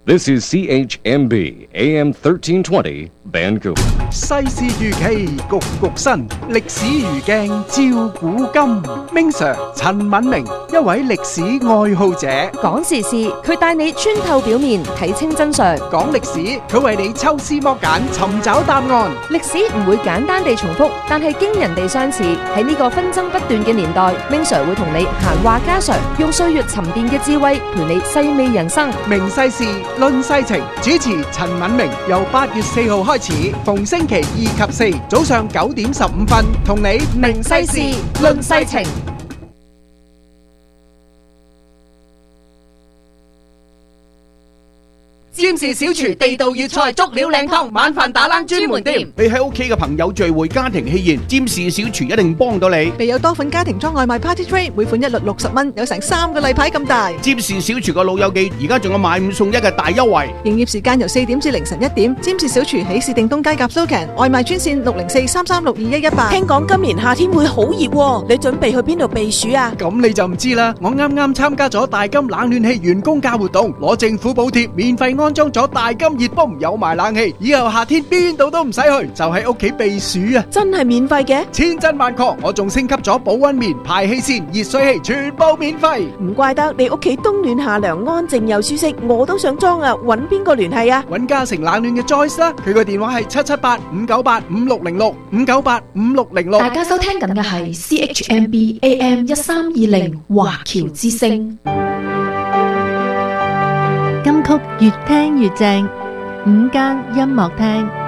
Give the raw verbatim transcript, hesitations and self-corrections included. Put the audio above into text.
This is C H M B A M thirteen twenty Vancouver. 世事如棋，局局新，歷史如鏡照古今。Ming Sir 陳敏明，一位歷史愛好者， 講時事，佢帶你穿透表面，睇清真相； 講歷史，佢為你抽絲剝繭，尋找答案。 歷史唔會簡單地重複，但係驚人地相似。喺呢個紛爭不斷嘅年代，Ming Sir會同你閒話家常，用歲月沉澱嘅智慧，陪你細味人生。 明世事，論世情，主持陳敏明，由八月四號開始，逢星期二及四早上九點十五分，同你明世事，論世情。 占士小廚地道粵菜足料靚湯，晚飯打冷專門店。 你喺屋企嘅朋友聚會、家庭喜宴，占士小廚一定幫到你。 備有多款家庭裝外賣 Party Tray， 每款一律六十蚊，有成三個例牌咁大。 占士小廚個老友記，而家仲有買五送一嘅大優惠。 營業時間由四點至凌晨一點。占士小廚喜事定東街夾 Slogan， 外賣專線六零四三三六二一一八。 聽講今年夏天會好熱喎，你準備去邊度避暑啊？ 咁你就唔知啦。我啱啱參加咗大金冷暖氣員工價活動，攞政府補貼，免費安裝咗大金熱泵，有埋冷氣，以後夏天邊度都唔使去，就喺屋企避暑啊！ 真係免費嘅？ 千真萬確，我仲升級咗保溫棉、排氣扇、熱水器，全部免費。 唔怪得你屋企冬暖夏涼，安靜又舒適，我都想裝啊！搵邊個聯繫啊？ 搵嘉誠冷暖嘅 Joyce 啦，佢個電話係七七八五九八五六零六五九八五六零六。 大家收聽緊嘅係 C H M B A M 一三二零華僑之聲。 金曲越聽越正，午間音樂廳。